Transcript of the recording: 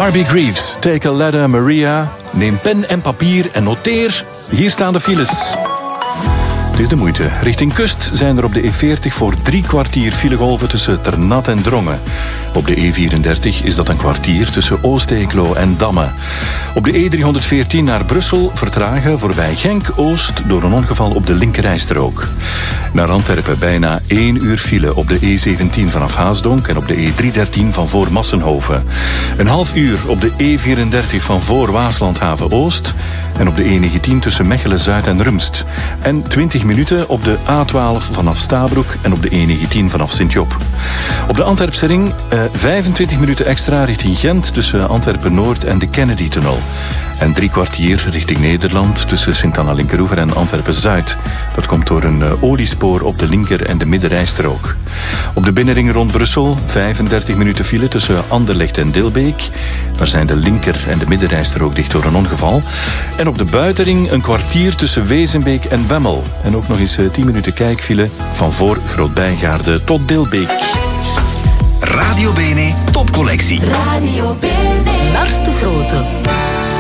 R.B. Greaves, Take a Letter Maria. Neem pen en papier en noteer. Hier staan de files. Het is de moeite. Richting kust zijn er op de E40 voor 3 kwartier filegolven tussen Ternat en Drongen. Op de E34 is dat een kwartier tussen Oost-Eeklo en Damme. Op de E314 naar Brussel vertragen voorbij Genk-Oost door een ongeval op de linkerrijstrook. Naar Antwerpen bijna 1 uur file op de E17 vanaf Haasdonk en op de E313 van voor Massenhoven. Een half uur op de E34 van voor Waaslandhaven-Oost en op de E19 tussen Mechelen-Zuid en Rumst. En 20 minuten op de A12 vanaf Stabroek en op de E19 vanaf Sint-Job. Op de Antwerpse ring 25 minuten extra richting Gent tussen Antwerpen-Noord en de Kennedy-tunnel. En 3 kwartier richting Nederland tussen Sint-Anna-Linkeroever en Antwerpen-Zuid. Dat komt door een oliespoor op de linker- en de middenrijstrook. Op de binnenring rond Brussel 35 minuten file tussen Anderlecht en Dilbeek. Daar zijn de linker- en de middenrijstrook dicht door een ongeval. En op de buitenring een kwartier tussen Wezenbeek en Wemmel. En ook nog eens 10 minuten kijkfile van voor Groot-Bijgaarde tot Dilbeek. Radio Bene Topcollectie. Radio Bene. Lars de Grote.